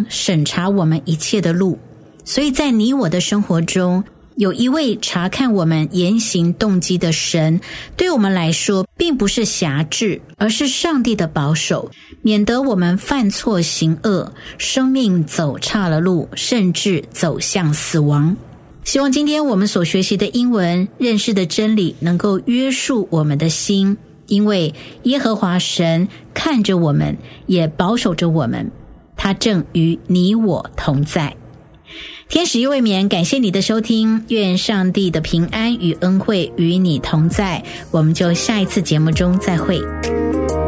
神审查我们一切的路，所以在你我的生活中，有一位查看我们言行动机的神，对我们来说并不是辖制，而是上帝的保守，免得我们犯错行恶，生命走岔了路，甚至走向死亡。希望今天我们所学习的英文认识的真理能够约束我们的心，因为耶和华神看着我们，也保守着我们，他正与你我同在。天使夜未眠，感谢你的收听，愿上帝的平安与恩惠与你同在，我们就下一次节目中再会。